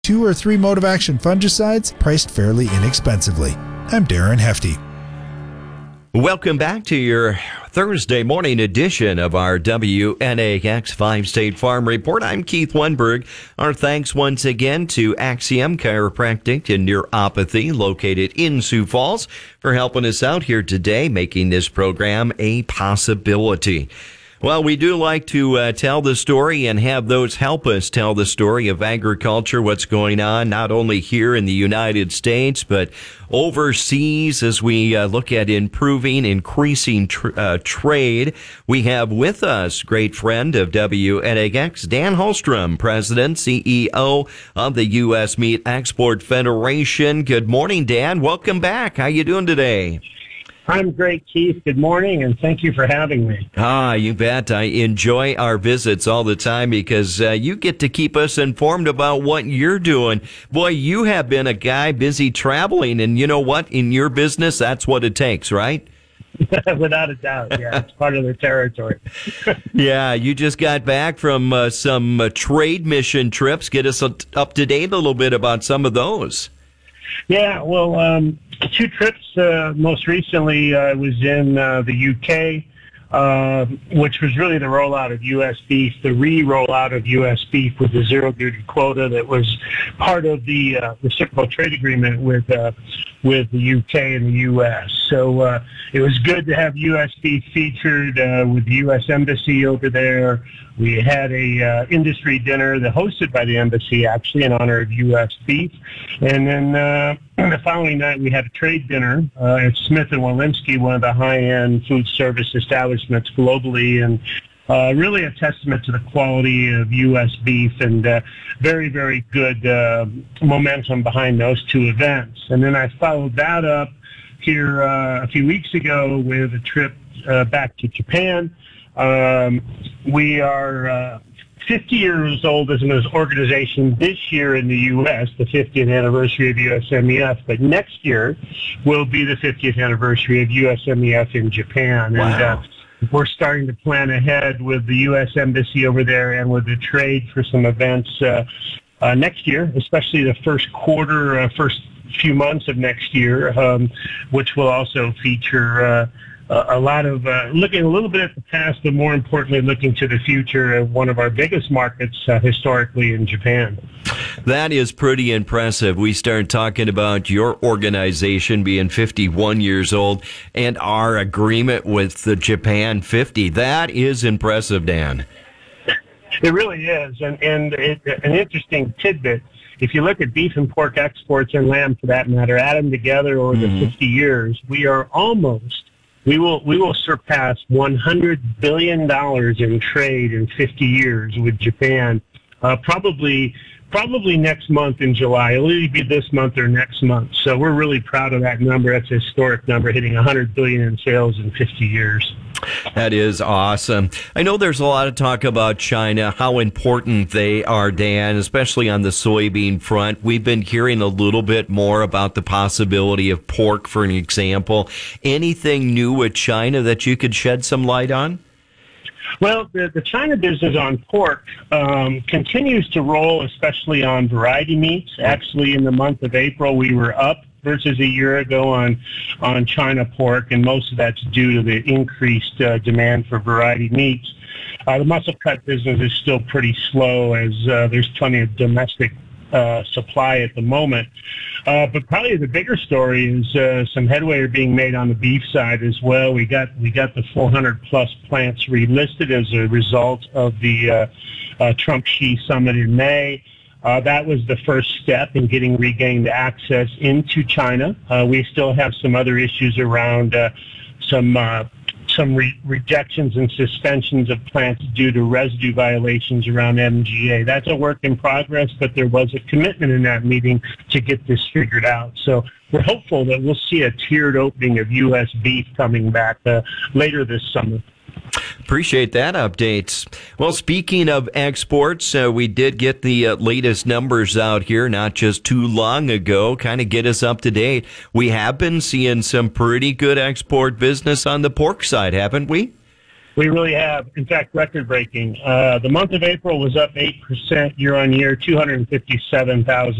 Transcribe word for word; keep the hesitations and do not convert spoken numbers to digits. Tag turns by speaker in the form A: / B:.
A: Two or three mode of action fungicides priced fairly inexpensively. I'm Darren Hefty.
B: Welcome back to your Thursday morning edition of our W N A X five State Farm Report. I'm Keith Wenberg. Our thanks once again to Axiom Chiropractic and Neuropathy, located in Sioux Falls, for helping us out here today, making this program a possibility. Well, we do like to uh, tell the story and have those help us tell the story of agriculture, what's going on, not only here in the United States, but overseas as we uh, look at improving, increasing tr- uh, trade. We have with us great friend of W N A X, Dan Holstrom, President, C E O of the U S Meat Export Federation. Good morning, Dan. Welcome back. How you doing today?
C: I'm great, Keith. Good morning, and thank you for having me.
B: Ah, you bet. I enjoy our visits all the time because uh, you get to keep us informed about what you're doing. Boy, you have been a guy busy traveling, and you know what? In your business, that's what it takes, right?
C: Without a doubt, yeah. It's part of the territory.
B: Yeah, you just got back from uh, some uh, trade mission trips. Get us up to date a little bit about some of those.
C: Yeah, well, um, two trips. Uh, most recently, I uh, was in uh, the U K, uh, which was really the rollout of U S beef, the re-rollout of U S beef with the zero-duty quota that was part of the uh, reciprocal trade agreement with uh, with the U K and the U S. So uh, it was good to have U S beef featured uh, with the U S Embassy over there. We had a uh, industry dinner that hosted by the embassy, actually, in honor of U S beef. And then uh, the following night, we had a trade dinner uh, at Smith and Wollensky, one of the high-end food service establishments globally, and uh, really a testament to the quality of U S beef, and uh, very, very good uh, momentum behind those two events. And then I followed that up here uh, a few weeks ago with a trip uh, back to Japan. Um, we are uh, fifty years old as an organization this year in the U S, the fiftieth anniversary of U S M E F, but next year will be the fiftieth anniversary of U S M E F in Japan.
B: Wow.
C: And uh, we're starting to plan ahead with the U S Embassy over there and with the trade for some events uh, uh, next year, especially the first quarter, uh, first few months of next year, um, which will also feature uh, a lot of uh, looking a little bit at the past, but more importantly, looking to the future of one of our biggest markets uh, historically in Japan.
B: That is pretty impressive. We start talking about your organization being fifty-one years old and our agreement with the Japan fifty. That is impressive, Dan.
C: It really is. And, and it, an interesting tidbit. If you look at beef and pork exports, and lamb for that matter, add them together over mm-hmm. the fifty years, we are almost We will we will surpass one hundred billion dollars in trade in fifty years with Japan, uh, probably probably next month in July. It'll either be this month or next month. So we're really proud of that number. That's a historic number, hitting one hundred billion dollars in sales in fifty years.
B: That is awesome. I know there's a lot of talk about China, how important they are, Dan, especially on the soybean front. We've been hearing a little bit more about the possibility of pork, for an example. Anything new with China that you could shed some light on?
C: Well, the, the China business on pork um, continues to roll, especially on variety meats. Actually, in the month of April, we were up versus a year ago on on China pork, and most of that's due to the increased uh, demand for variety meats. Uh, the muscle cut business is still pretty slow, as uh, there's plenty of domestic uh, supply at the moment. Uh, but probably the bigger story is uh, some headway are being made on the beef side as well. We got we got the four hundred plus plants relisted as a result of the uh, uh, Trump-Xi summit in May. Uh, that was the first step in getting regained access into China. Uh, we still have some other issues around uh, some uh, some re- rejections and suspensions of plants due to residue violations around M G A. That's a work in progress, but there was a commitment in that meeting to get this figured out. So we're hopeful that we'll see a tiered opening of U S beef coming back uh, later this summer.
B: Appreciate that update. Well, speaking of exports, uh, we did get the uh, latest numbers out here not just too long ago, kind of get us up to date. We have been seeing some pretty good export business on the pork side, haven't we?
C: We really have, in fact, record-breaking. Uh, the month of April was up eight percent year-on-year, two hundred fifty-seven thousand